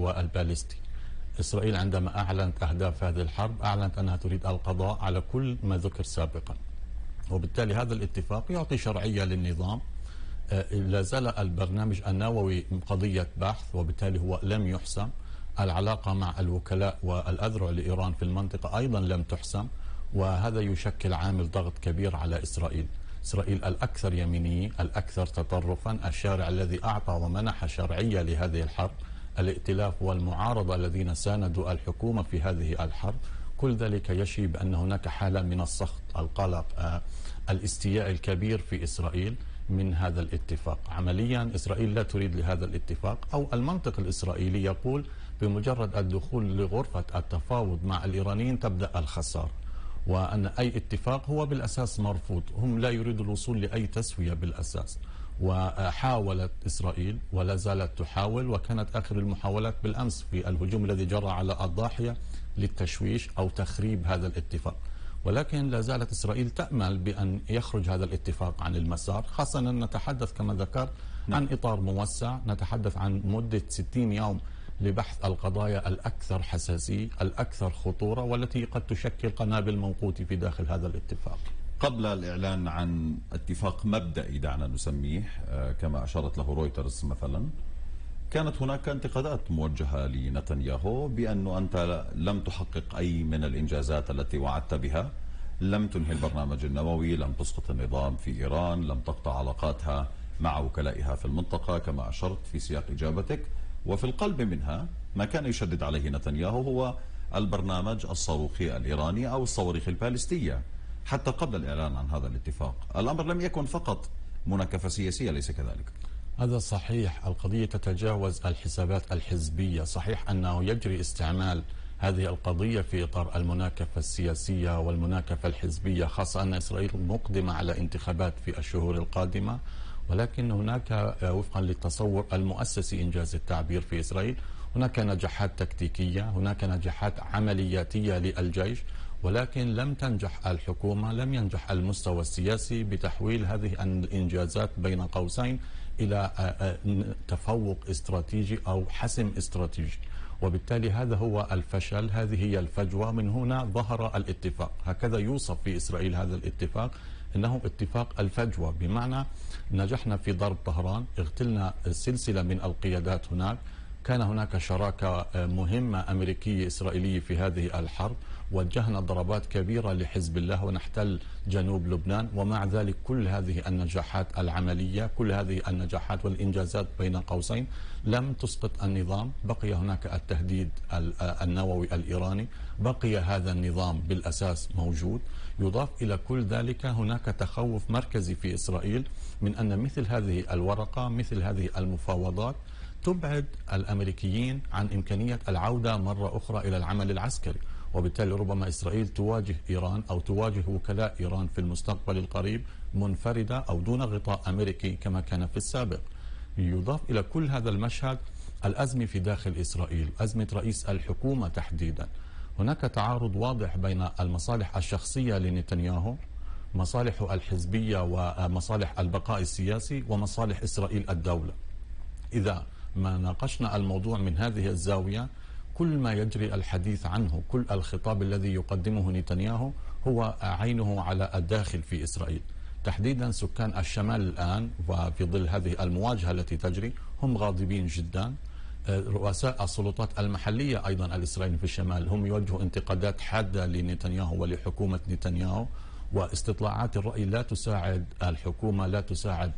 والبالستي. إسرائيل عندما أعلنت أهداف هذه الحرب أعلنت أنها تريد القضاء على كل ما ذكر سابقا، وبالتالي هذا الاتفاق يعطي شرعية للنظام. لا زال البرنامج النووي قضية بحث، وبالتالي هو لم يحسم. العلاقة مع الوكلاء والأذرع لإيران في المنطقة أيضا لم تحسم، وهذا يشكل عامل ضغط كبير على إسرائيل. إسرائيل الأكثر يمينية، الأكثر تطرفا، الشارع الذي أعطى ومنح شرعية لهذه الحرب، الائتلاف والمعارضة الذين ساندوا الحكومة في هذه الحرب، كل ذلك يشي بأن هناك حالة من السخط، القلق، الاستياء الكبير في إسرائيل من هذا الاتفاق. عمليا إسرائيل لا تريد لهذا الاتفاق، أو المنطق الإسرائيلي يقول بمجرد الدخول لغرفة التفاوض مع الإيرانيين تبدأ الخسارة، وأن أي اتفاق هو بالأساس مرفوض. هم لا يريدوا الوصول لأي تسوية بالأساس، وحاولت إسرائيل ولا زالت تحاول، وكانت آخر المحاولات بالأمس في الهجوم الذي جرى على الضاحية للتشويش أو تخريب هذا الاتفاق. ولكن لا زالت إسرائيل تأمل بأن يخرج هذا الاتفاق عن المسار، خاصة أن نتحدث كما ذكرت عن إطار موسع، نتحدث عن مدة 60 يوم لبحث القضايا الأكثر حساسية، الأكثر خطورة، والتي قد تشكل قنابل موقوتة في داخل هذا الاتفاق. قبل الإعلان عن اتفاق مبدئي دعنا نسميه كما أشارت له رويترز مثلا، كانت هناك انتقادات موجهة لنتنياهو بأنه أنت لم تحقق أي من الإنجازات التي وعدت بها، لم تنهي البرنامج النووي، لم تسقط النظام في إيران، لم تقطع علاقاتها مع وكلائها في المنطقة كما أشرت في سياق إجابتك. وفي القلب منها ما كان يشدد عليه نتنياهو هو البرنامج الصاروخي الإيراني أو الصواريخ البالستية حتى قبل الإعلان عن هذا الاتفاق. الأمر لم يكن فقط مناكفة سياسية، ليس كذلك؟ هذا صحيح، القضية تتجاوز الحسابات الحزبية. صحيح أنه يجري استعمال هذه القضية في إطار المناكفة السياسية والمناكفة الحزبية، خاصة أن إسرائيل مقدمة على انتخابات في الشهور القادمة، ولكن هناك وفقا للتصور المؤسسي إنجاز التعبير في إسرائيل هناك نجاحات تكتيكية، هناك نجاحات عملياتية للجيش، ولكن لم تنجح الحكومة، لم ينجح المستوى السياسي بتحويل هذه الإنجازات بين قوسين إلى تفوق استراتيجي أو حسم استراتيجي. وبالتالي هذا هو الفشل، هذه هي الفجوة. من هنا ظهر الاتفاق، هكذا يوصف في إسرائيل هذا الاتفاق إنه اتفاق الفجوة، بمعنى نجحنا في ضرب طهران، اغتلنا سلسلة من القيادات هناك، كان هناك شراكة مهمة أمريكية إسرائيلية في هذه الحرب، وجهنا ضربات كبيرة لحزب الله ونحتل جنوب لبنان، ومع ذلك كل هذه النجاحات العملية، كل هذه النجاحات والإنجازات بين قوسين لم تسقط النظام. بقي هناك التهديد النووي الإيراني، بقي هذا النظام بالأساس موجود. يضاف إلى كل ذلك هناك تخوف مركزي في إسرائيل من أن مثل هذه الورقة، مثل هذه المفاوضات تبعد الأمريكيين عن إمكانية العودة مرة أخرى إلى العمل العسكري، وبالتالي ربما إسرائيل تواجه إيران أو تواجه وكلاء إيران في المستقبل القريب منفردة أو دون غطاء أمريكي كما كان في السابق. يضاف إلى كل هذا المشهد الأزمة في داخل إسرائيل، أزمة رئيس الحكومة تحديدا. هناك تعارض واضح بين المصالح الشخصية لنتنياهو، مصالحه الحزبية ومصالح البقاء السياسي، ومصالح إسرائيل الدولة. إذا ما ناقشنا الموضوع من هذه الزاوية، كل ما يجري الحديث عنه، كل الخطاب الذي يقدمه نتنياهو هو عينه على الداخل في إسرائيل، تحديدا سكان الشمال الآن. وفي ظل هذه المواجهة التي تجري هم غاضبين جدا. رؤساء السلطات المحلية أيضا الإسرائيليين في الشمال هم يوجهوا انتقادات حادة لنتنياهو ولحكومة نتنياهو، واستطلاعات الرأي لا تساعد الحكومة، لا تساعد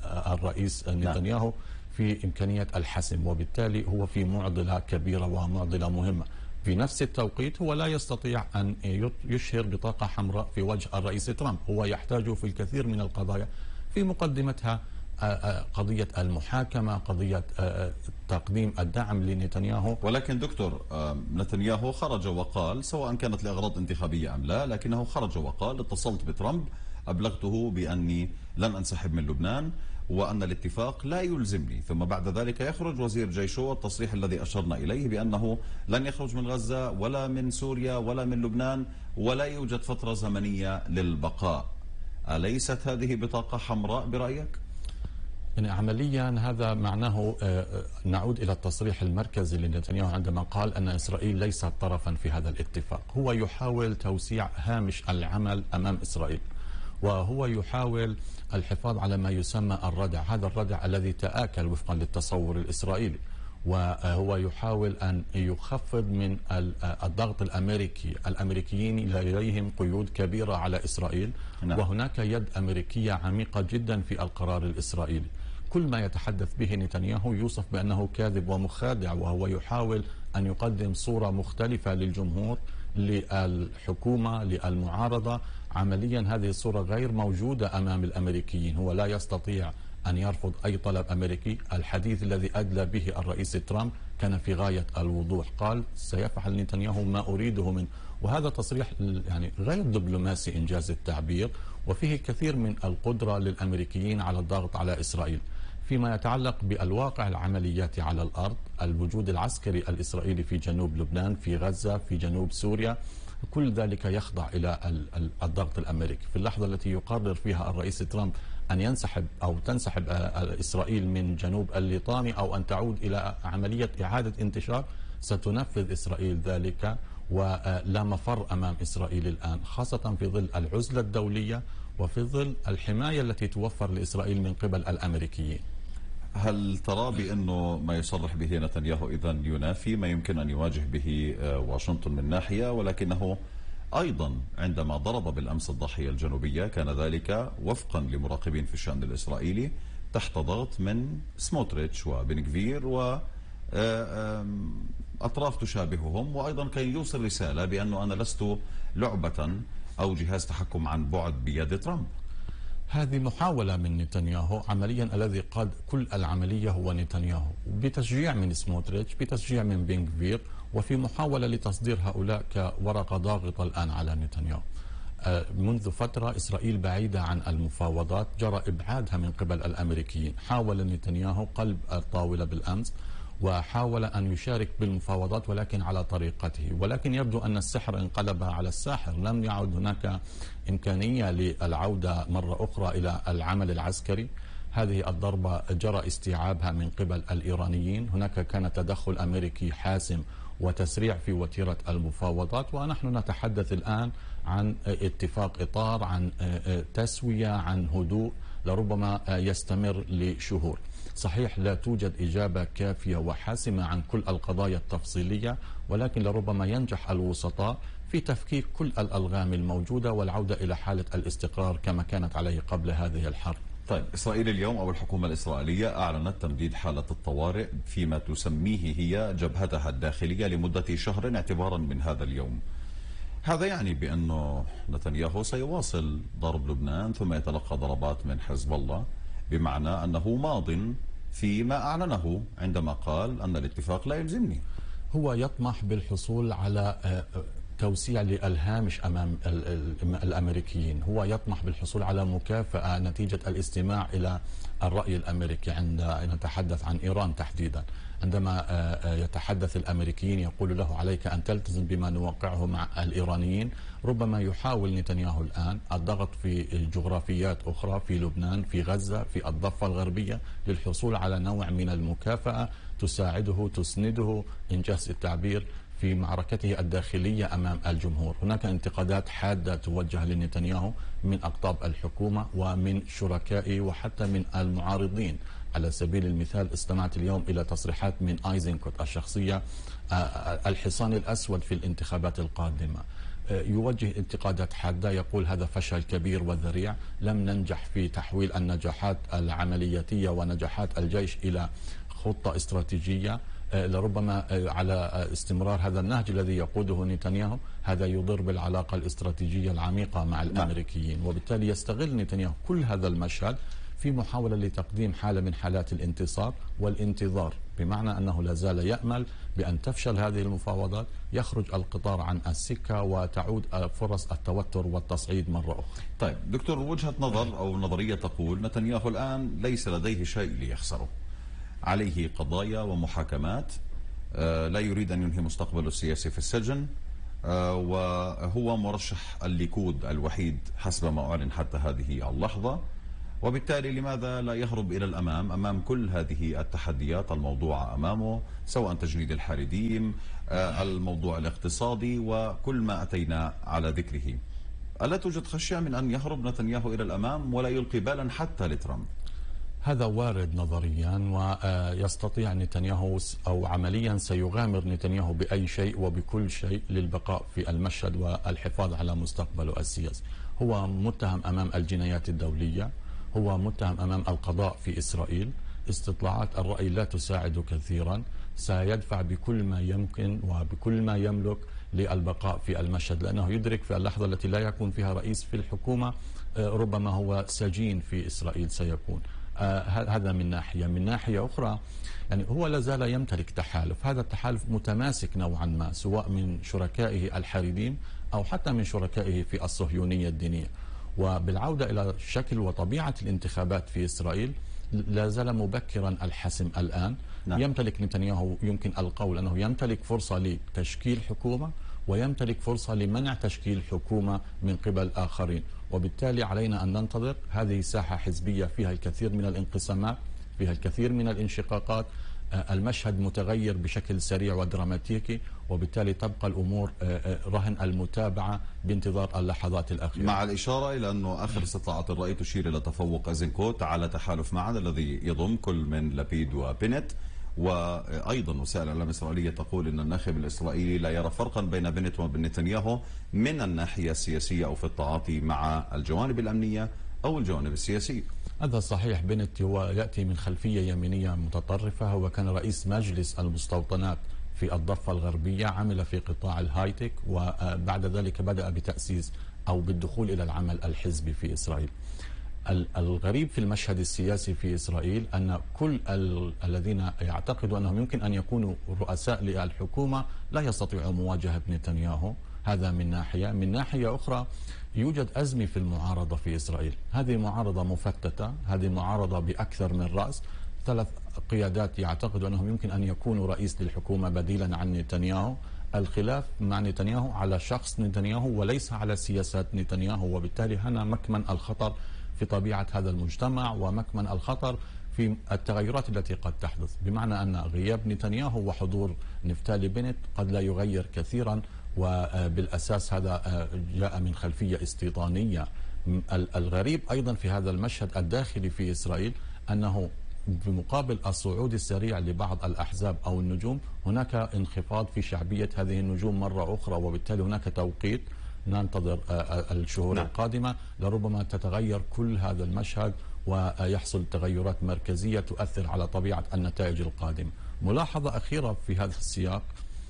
الرئيس نتنياهو في إمكانية الحسم، وبالتالي هو في معضلة كبيرة ومعضلة مهمة. في نفس التوقيت هو لا يستطيع أن يشهر بطاقة حمراء في وجه الرئيس ترامب، هو يحتاج في الكثير من القضايا، في مقدمتها قضية المحاكمة، قضية تقديم الدعم لنتنياهو. ولكن دكتور، نتنياهو خرج وقال، سواء كانت لأغراض انتخابية أم لا، لكنه خرج وقال اتصلت بترامب أبلغته بأني لن أنسحب من لبنان وأن الاتفاق لا يلزمني، ثم بعد ذلك يخرج وزير جيشه التصريح الذي أشرنا إليه بأنه لن يخرج من غزة ولا من سوريا ولا من لبنان ولا يوجد فترة زمنية للبقاء. أليست هذه بطاقة حمراء برأيك؟ يعني عمليا هذا معناه نعود إلى التصريح المركزي لنتنياهو عندما قال أن إسرائيل ليست طرفا في هذا الاتفاق. هو يحاول توسيع هامش العمل أمام إسرائيل، وهو يحاول الحفاظ على ما يسمى الردع، هذا الردع الذي تآكل وفقا للتصور الإسرائيلي، وهو يحاول أن يخفض من الضغط الأمريكي. الأمريكيين لديهم قيود كبيرة على إسرائيل، نعم. وهناك يد أمريكية عميقة جدا في القرار الإسرائيلي. كل ما يتحدث به نتنياهو يوصف بأنه كاذب ومخادع، وهو يحاول أن يقدم صورة مختلفة للجمهور، للحكومة، للمعارضة. عمليا هذه الصورة غير موجودة أمام الأمريكيين. هو لا يستطيع أن يرفض أي طلب أمريكي. الحديث الذي أدلى به الرئيس ترامب كان في غاية الوضوح، قال سيفعل نتنياهو ما أريده منه، وهذا تصريح يعني غير دبلوماسي إنجاز التعبير، وفيه كثير من القدرة للأمريكيين على الضغط على إسرائيل. فيما يتعلق بالواقع العمليات على الأرض، الوجود العسكري الإسرائيلي في جنوب لبنان، في غزة، في جنوب سوريا، كل ذلك يخضع إلى الضغط الأمريكي. في اللحظة التي يقرر فيها الرئيس ترامب أن ينسحب أو تنسحب إسرائيل من جنوب الليطاني، أو أن تعود إلى عملية إعادة انتشار، ستنفذ إسرائيل ذلك، ولا مفر أمام إسرائيل الآن، خاصة في ظل العزلة الدولية وفي ظل الحماية التي توفر لإسرائيل من قبل الأمريكيين. هل ترى بأنه ما يصرح به نتنياهو إذن ينافي ما يمكن أن يواجه به واشنطن من ناحية، ولكنه أيضا عندما ضرب بالأمس الضاحية الجنوبية كان ذلك وفقا لمراقبين في الشأن الإسرائيلي تحت ضغط من سموتريتش وبن غفير وأطراف تشابههم، وأيضا كي يوصل رسالة بأنه أنا لست لعبة أو جهاز تحكم عن بعد بيد ترامب؟ هذه محاولة من نتنياهو. عمليا الذي قاد كل العملية هو نتنياهو، بتشجيع من سموتريتش، بتشجيع من بن غفير، وفي محاولة لتصدير هؤلاء كورقة ضاغطة الآن على نتنياهو. منذ فترة إسرائيل بعيدة عن المفاوضات، جرى إبعادها من قبل الأمريكيين. حاول نتنياهو قلب الطاولة بالأمس وحاول أن يشارك بالمفاوضات، ولكن على طريقته، ولكن يبدو أن السحر انقلب على الساحر. لم يعد هناك إمكانية للعودة مرة أخرى إلى العمل العسكري. هذه الضربة جرى استيعابها من قبل الإيرانيين. هناك كان تدخل أمريكي حاسم وتسريع في وتيرة المفاوضات، ونحن نتحدث الآن عن اتفاق إطار، عن تسوية، عن هدوء لربما يستمر لشهور. صحيح لا توجد إجابة كافية وحاسمة عن كل القضايا التفصيلية، ولكن لربما ينجح الوسطاء في تفكيك كل الألغام الموجودة والعودة إلى حالة الاستقرار كما كانت عليه قبل هذه الحرب. طيب، إسرائيل اليوم أو الحكومة الإسرائيلية أعلنت تمديد حالة الطوارئ فيما تسميه هي جبهتها الداخلية لمدة شهر اعتبارا من هذا اليوم. هذا يعني بأنه نتنياهو سيواصل ضرب لبنان ثم يتلقى ضربات من حزب الله، بمعنى أنه ماض فيما أعلنه عندما قال أن الاتفاق لا يلزمني. هو يطمح بالحصول على توسيع للهامش أمام الأمريكيين. هو يطمح بالحصول على مكافأة نتيجة الاستماع إلى الرأي الأمريكي. عندما نتحدث عن إيران تحديدا، عندما يتحدث الأمريكيين يقول له عليك أن تلتزم بما نوقعه مع الإيرانيين. ربما يحاول نتنياهو الآن الضغط في جغرافيات أخرى، في لبنان، في غزة، في الضفة الغربية، للحصول على نوع من المكافأة تساعده، تسنده إنجاز التعبير في معركته الداخلية أمام الجمهور. هناك انتقادات حادة توجه لنتنياهو من أقطاب الحكومة ومن شركائه وحتى من المعارضين. على سبيل المثال استمعت اليوم إلى تصريحات من آيزنكوت الشخصية الحصان الأسود في الانتخابات القادمة. يوجه انتقادات حادة، يقول هذا فشل كبير وذريع، لم ننجح في تحويل النجاحات العملياتية ونجاحات الجيش إلى خطة استراتيجية. لربما على استمرار هذا النهج الذي يقوده نتنياهو هذا يضر بالعلاقة الاستراتيجية العميقة مع الأمريكيين، وبالتالي يستغل نتنياهو كل هذا المشهد في محاولة لتقديم حالة من حالات الانتصار والانتظار، بمعنى أنه لا زال يأمل بأن تفشل هذه المفاوضات، يخرج القطار عن السكة وتعود فرص التوتر والتصعيد مرة أخرى. طيب دكتور، وجهة نظر أو نظرية تقول نتنياهو الآن ليس لديه شيء ليخسره، عليه قضايا ومحاكمات، لا يريد أن ينهي مستقبله السياسي في السجن، وهو مرشح الليكود الوحيد حسب ما أعلن حتى هذه اللحظة، وبالتالي لماذا لا يهرب إلى الأمام أمام كل هذه التحديات الموضوعة أمامه، سواء تجنيد الحاردين، الموضوع الاقتصادي وكل ما أتينا على ذكره. ألا توجد خشية من أن يهرب نتنياهو إلى الأمام ولا يلقي بالا حتى لترامب؟ هذا وارد نظريا، ويستطيع نتنياهو أو عمليا سيغامر نتنياهو بأي شيء وبكل شيء للبقاء في المشهد والحفاظ على مستقبله السياسي. هو متهم أمام الجنايات الدولية، هو متهم أمام القضاء في إسرائيل. استطلاعات الرأي لا تساعد كثيرا، سيدفع بكل ما يمكن وبكل ما يملك للبقاء في المشهد، لأنه يدرك في اللحظة التي لا يكون فيها رئيس في الحكومة ربما هو سجين في إسرائيل سيكون. هذا من ناحية. من ناحية أخرى يعني هو لا زال يمتلك تحالف، هذا التحالف متماسك نوعا ما، سواء من شركائه الحريديم أو حتى من شركائه في الصهيونية الدينية. وبالعودة إلى شكل وطبيعة الانتخابات في إسرائيل لا زال مبكرا الحسم الآن. نعم. يمتلك نتنياهو يمكن القول أنه يمتلك فرصة لتشكيل حكومة ويمتلك فرصة لمنع تشكيل حكومة من قبل آخرين، وبالتالي علينا أن ننتظر. هذه ساحة حزبية فيها الكثير من الانقسامات، فيها الكثير من الانشقاقات، المشهد متغير بشكل سريع ودراماتيكي، وبالتالي تبقى الأمور رهن المتابعة بانتظار اللحظات الأخيرة. مع الإشارة إلى أنه آخر استطلاعات الرأي تشير إلى تفوق أيزنكوت على تحالف معا الذي يضم كل من لبيد وبنت، وأيضا وسائل الإعلام الإسرائيلية تقول أن الناخب الإسرائيلي لا يرى فرقا بين بنت وبين نتنياهو من الناحية السياسية أو في التعاطي مع الجوانب الأمنية أو الجوانب السياسية. هذا صحيح. بنت هو يأتي من خلفية يمينية متطرفة، هو كان رئيس مجلس المستوطنات في الضفة الغربية، عمل في قطاع الهايتك، وبعد ذلك بدأ بتأسيس أو بالدخول إلى العمل الحزبي في إسرائيل. الغريب في المشهد السياسي في إسرائيل أن كل الذين يعتقدوا أنهم يمكن أن يكونوا رؤساء للحكومة لا يستطيعوا مواجهة نتنياهو. هذا من ناحية. من ناحية أخرى يوجد أزمة في المعارضة في إسرائيل، هذه معارضة مفتتة، هذه معارضة بأكثر من رأس، 3 قيادات يعتقد أنهم يمكن أن يكونوا رئيس للحكومة بديلا عن نتنياهو. الخلاف مع نتنياهو على شخص نتنياهو وليس على سياسات نتنياهو، وبالتالي هنا مكمن الخطر في طبيعة هذا المجتمع ومكمن الخطر في التغيرات التي قد تحدث، بمعنى أن غياب نتنياهو وحضور نفتالي بنت قد لا يغير كثيرا، وبالأساس هذا جاء من خلفية استيطانية. الغريب أيضا في هذا المشهد الداخلي في إسرائيل أنه بمقابل الصعود السريع لبعض الأحزاب أو النجوم هناك انخفاض في شعبية هذه النجوم مرة أخرى، وبالتالي هناك توقيت ننتظر الشهور القادمة لربما تتغير كل هذا المشهد ويحصل تغيرات مركزية تؤثر على طبيعة النتائج القادمة. ملاحظة أخيرة في هذا السياق،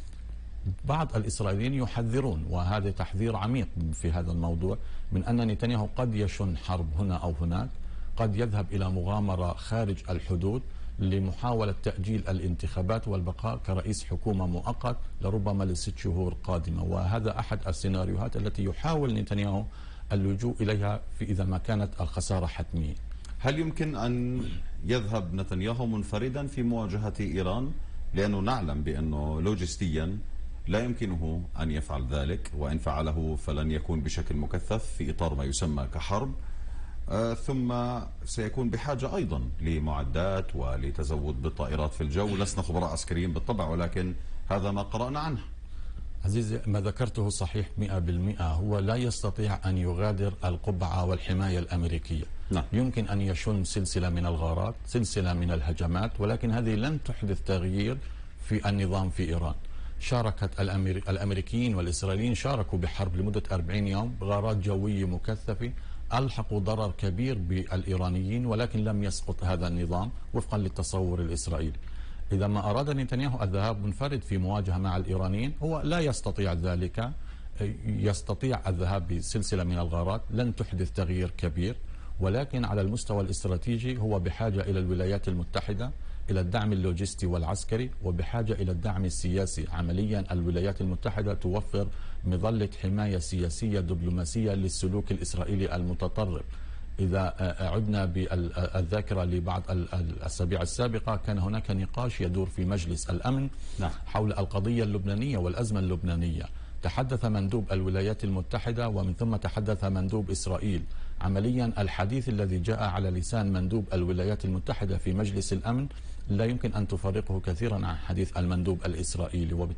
بعض الإسرائيليين يحذرون، وهذا تحذير عميق في هذا الموضوع، من أن نتنياهو قد يشن حرب هنا أو هناك، قد يذهب إلى مغامرة خارج الحدود لمحاولة تأجيل الانتخابات والبقاء كرئيس حكومة مؤقت لربما ل6 شهور قادمة، وهذا أحد السيناريوهات التي يحاول نتنياهو اللجوء إليها إذا ما كانت الخسارة حتمية. هل يمكن أن يذهب نتنياهو منفردا في مواجهة إيران؟ لأنه نعلم بأنه لوجستيا لا يمكنه أن يفعل ذلك، وإن فعله فلن يكون بشكل مكثف في إطار ما يسمى كحرب، ثم سيكون بحاجة أيضا لمعدات ولتزود بالطائرات في الجو. لسنا خبراء عسكريين بالطبع، ولكن هذا ما قرأنا عنه. عزيزي، ما ذكرته صحيح 100%. هو لا يستطيع أن يغادر القبعة والحماية الأمريكية. نعم. يمكن أن يشن سلسلة من الغارات، سلسلة من الهجمات، ولكن هذه لن تحدث تغيير في النظام في إيران. شاركت الأمريكيين والإسرائيليين شاركوا بحرب لمدة 40 يوم بغارات جوية مكثفة، ألحقوا ضرر كبير بالإيرانيين، ولكن لم يسقط هذا النظام وفقا للتصور الإسرائيلي. إذا ما أراد نتنياهو الذهاب منفرد في مواجهة مع الإيرانيين هو لا يستطيع ذلك. يستطيع الذهاب بسلسلة من الغارات لن تحدث تغيير كبير، ولكن على المستوى الاستراتيجي هو بحاجة إلى الولايات المتحدة، إلى الدعم اللوجستي والعسكري، وبحاجة إلى الدعم السياسي. عمليا الولايات المتحدة توفر مظلة حماية سياسية دبلوماسية للسلوك الإسرائيلي المتطرف. إذا عدنا بالذاكرة لبعض الأسابيع السابقة كان هناك نقاش يدور في مجلس الأمن حول القضية اللبنانية والأزمة اللبنانية. تحدث مندوب الولايات المتحدة ومن ثم تحدث مندوب إسرائيل عمليا الحديث الذي جاء على لسان مندوب الولايات المتحدة في مجلس الأمن لا يمكن أن تفرقه كثيرا عن حديث المندوب الإسرائيلي.